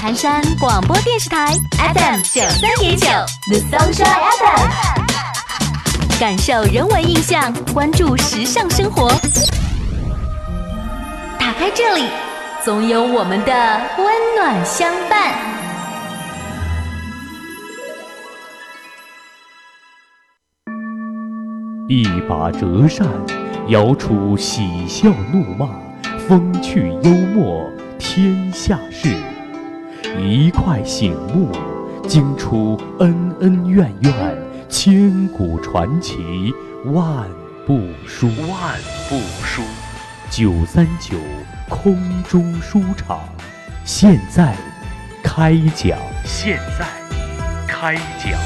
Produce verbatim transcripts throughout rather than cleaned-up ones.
盘山广播电视台 F M 九三点九 The Sunshine F M， 感受人文印象，关注时尚生活。打开这里，总有我们的温暖相伴。 一把折扇，摇出喜笑怒骂，风趣幽默，天下事。一块醒目，惊出恩恩怨怨，千古传奇，万部书。万部书。九三九空中书场，现在开讲。现在开讲。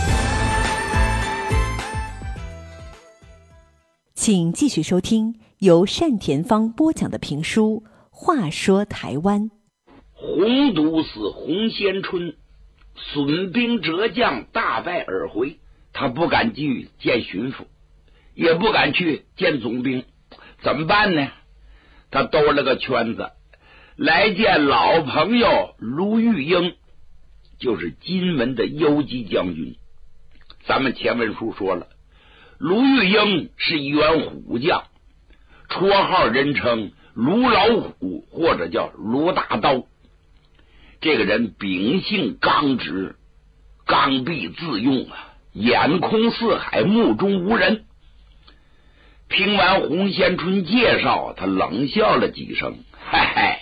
请继续收听由单田芳播讲的评书《话说台湾》。 洪都司洪先春损兵折将，大败而回。他不敢去见巡抚，也不敢去见总兵，怎么办呢？他兜了个圈子，来见老朋友卢玉英，就是金门的游击将军。咱们前文书说了，卢玉英是一员虎将，绰号人称卢老虎，或者叫卢大刀。这个人秉性刚直，刚愎自用啊，眼空四海，目中无人。听完洪先春介绍，他冷笑了几声，嗨嗨，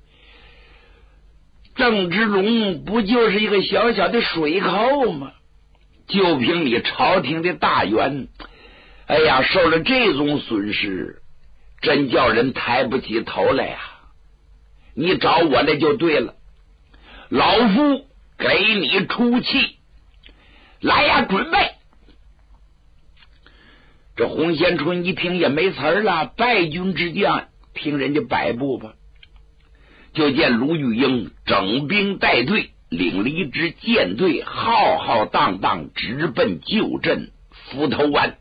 郑芝龙不就是一个小小的水寇吗？就凭你朝廷的大员，哎呀，受了这种损失，真叫人抬不起头来呀、啊！你找我来就对了，老夫给你出气，来呀，准备！这洪先春一听也没词儿了，败军之将，听人家摆布吧。就见卢玉英整兵带队，领了一支舰队，浩浩荡荡直奔旧镇浮头湾。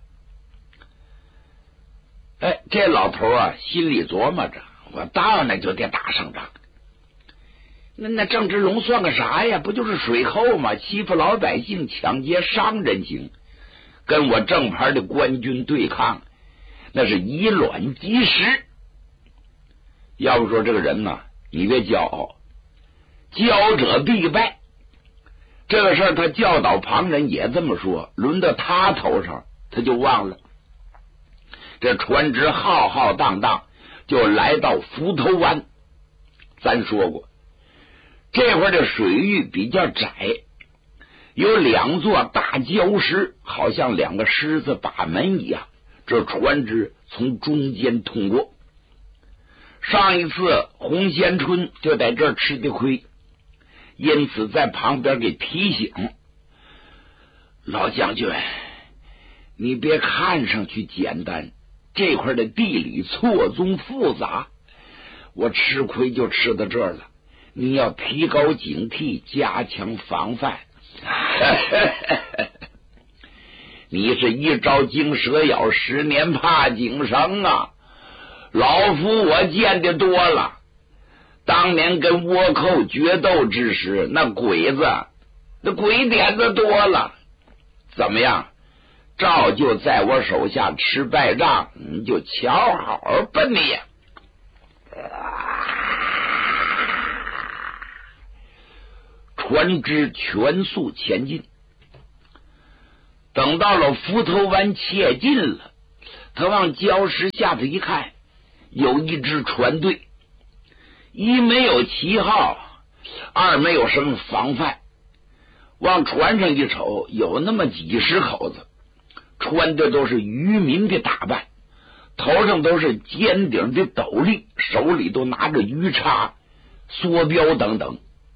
哎，这老头啊，心里琢磨着，我到那就得打胜仗。那那郑芝龙算个啥呀？不就是水寇吗？欺负老百姓，抢劫商人行，跟我正牌的官军对抗，那是以卵击石。要不说这个人呢，你别骄傲，骄者必败。这个事儿他教导旁人也这么说，轮到他头上他就忘了。这船只浩浩荡荡就来到浮头湾。咱说过，这块的水域比较窄，有两座大礁石，好像两个狮子把门一样，这船只从中间通过。上一次洪先春就在这儿吃的亏，因此在旁边给提醒，老将军，你别看上去简单，这块的地理错综复杂，我吃亏就吃到这儿了，你要提高警惕，加强防范。你是一朝惊蛇咬，十年怕井绳啊！老夫我见的多了，当年跟倭寇决斗之时，那鬼子那鬼点子多了，怎么样？照就在我手下吃败仗，你就瞧好吧你。船只全速前进，等到了浮头湾切近了，他往礁石下头一看，有一支船队，一没有旗号，二没有什么防范。往船上一瞅，有那么几十口子，穿的都是渔民的打扮，头上都是尖顶的斗笠，手里都拿着鱼叉、梭镖等等。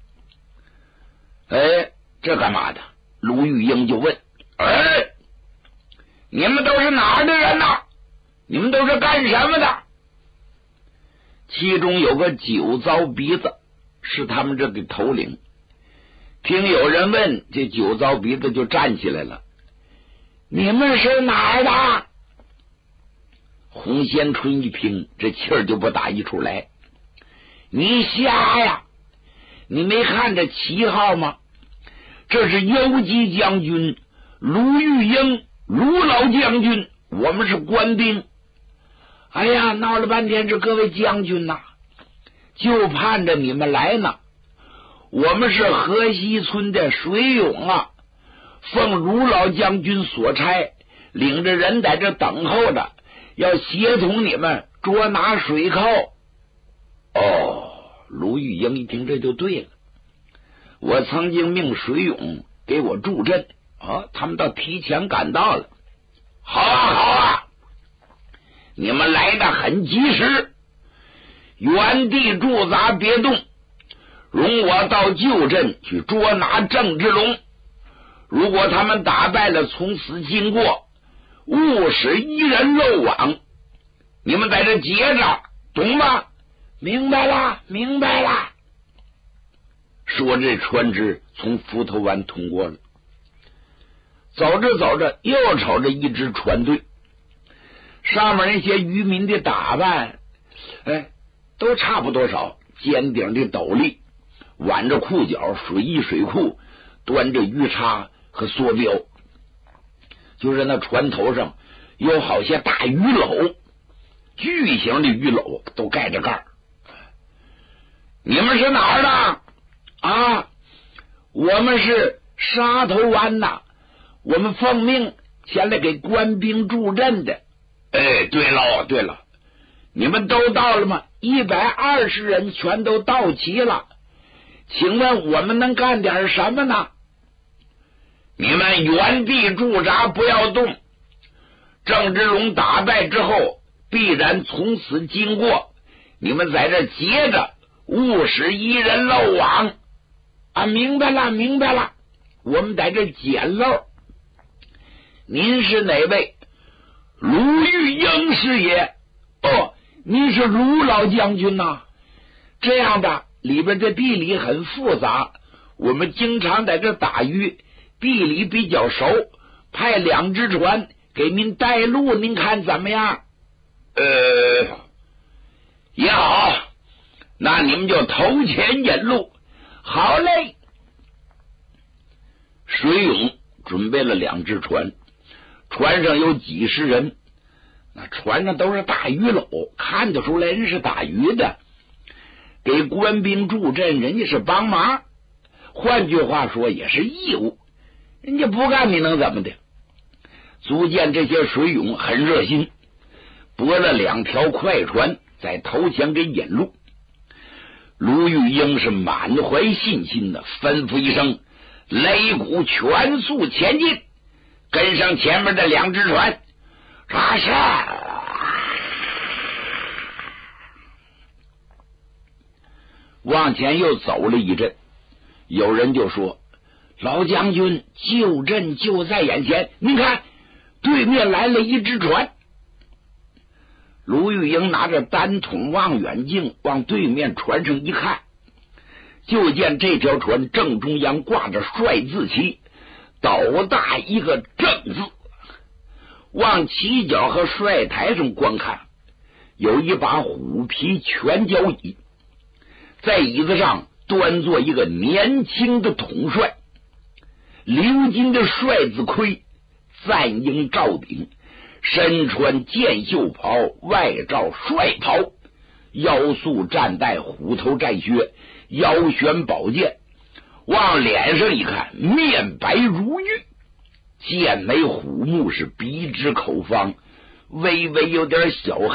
哎，这干嘛的？卢玉英就问：哎，你们都是哪儿的人呐？你们都是干什么的？其中有个酒糟鼻子，是他们这个头领。听有人问，这酒糟鼻子就站起来了：你们是哪儿的？洪先春一听，这气儿就不打一处来。你瞎呀！ 你没看这旗号吗？这是游击将军卢玉英，卢老将军，我们是官兵。哎呀，闹了半天是各位将军呐，就盼着你们来呢。我们是河西村的水勇啊，奉卢老将军所差，领着人在这等候着，要协同你们捉拿水寇。哦，卢玉英一听这就对了，我曾经命水勇给我助阵啊，他们倒提前赶到了。好啊好啊，你们来的很及时，原地驻扎别动，容我到旧镇去捉拿郑芝龙。如果他们打败了，从此经过，勿使一人漏网。你们在这接着，懂吗？明白了，明白了。说这船只从浮头湾通过了，走着走着，又瞅着一支船队，上面那些渔民的打扮，哎，都差不多少，尖顶的斗笠，挽着裤脚，水衣水裤，端着鱼叉和梭镖，就是那船头上有好些大鱼篓，巨型的鱼篓都盖着盖儿。你们是哪儿的啊？我们是沙头湾呐，我们奉命前来给官兵助阵的。哎，对了对了，你们都到了吗？一百二十人全都到齐了，请问我们能干点什么呢？你们原地驻扎，不要动。郑芝龙打败之后，必然从此经过，你们在这接着，勿使一人漏网啊！明白了，明白了，我们在这捡漏。您是哪位？卢玉英是也。哦，您是卢老将军呐、啊？这样的，里边的地理很复杂，我们经常在这打鱼，地理比较熟，派两只船给您带路，您看怎么样？呃，也好，那你们就头前引路。好嘞。水勇准备了两只船，船上有几十人，那船上都是大鱼篓，看得出来人是打鱼的，给官兵助阵，人家是帮忙，换句话说也是义务，人家不干你能怎么的？足见这些水勇很热心，拨了两条快船在头前给引路。卢玉英是满怀信心的，吩咐一声，擂鼓全速前进，跟上前面的两只船。啥事？往前又走了一阵，有人就说：老将军，救阵就在眼前，您看对面来了一只船。卢玉英拿着单筒望远镜往对面船上一看，就见这条船正中央挂着帅字旗，斗大一个正字。往旗角和帅台上观看，有一把虎皮全交椅，在椅子上端坐一个年轻的统帅，鎏金的帅字盔，赞缨罩顶，身穿箭袖袍，外罩帅袍，腰束战带，虎头战靴，腰悬宝剑，往脸上一看，面白如玉，剑眉虎目，是鼻直口方，微微有点小